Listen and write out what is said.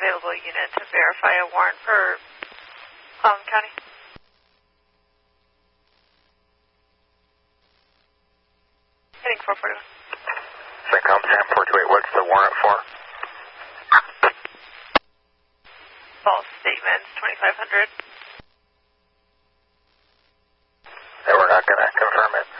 available unit to verify a warrant for Clallam County. Heading 441. CENTCOM Sam 428, what's the warrant for? False statements, 2500. We're not going to confirm it.